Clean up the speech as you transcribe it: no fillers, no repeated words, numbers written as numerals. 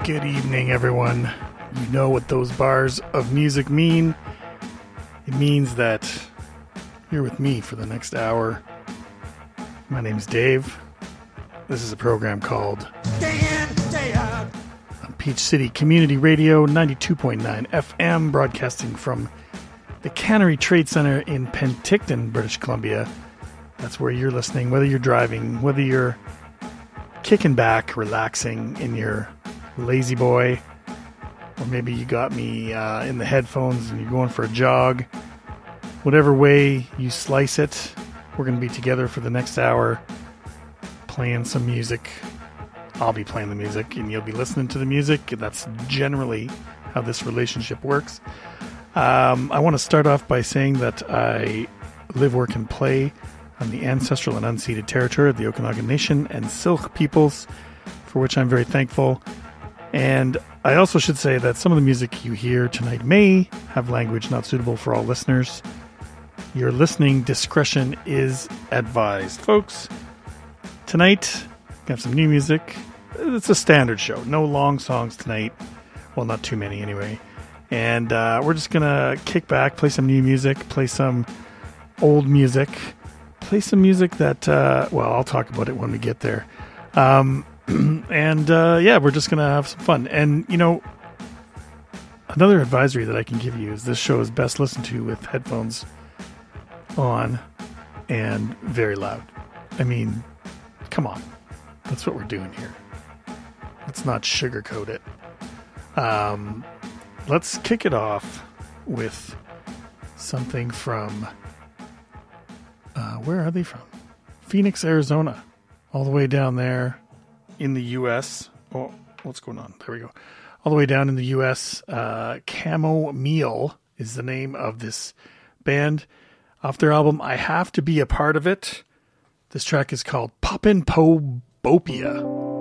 Good evening, everyone. You know what those bars of music mean. It means that you're with me for the next hour. My name's Dave. This is a program called Day In, Day Out on Peach City Community Radio, 92.9 FM, broadcasting from the Cannery Trade Center in Penticton, British Columbia. That's where you're listening, whether you're driving, whether you're kicking back, relaxing in your lazy boy, or maybe you got me in the headphones and you're going for a jog. Whatever way you slice it, we're going to be together for the next hour playing some music. I'll be playing the music and you'll be listening to the music. That's generally how this relationship works. I want to start off by saying that I live, work, and play on the ancestral and unceded territory of the Okanagan Nation and Syilx peoples, for which I'm very thankful. And I also should say that some of the music you hear tonight may have language not suitable for all listeners. Your listening discretion is advised. Folks, tonight, we have some new music. It's a standard show. No long songs tonight. Well, not too many anyway. And we're just going to kick back, play some new music, play some old music, play some music that, well, I'll talk about it when we get there. Yeah, we're just going to have some fun. And, you know, another advisory that I can give you is this show is best listened to with headphones on and very loud. I mean, come on. That's what we're doing here. Let's not sugarcoat it. Let's kick it off with something from, where are they from? Phoenix, Arizona. All the way down there in the U.S. Oh, what's going on? There we go. All the way down in the U.S. Camo Meal is the name of this band. Off their album, I Have to Be a Part of It. This track is called Poppin' Po Bopia.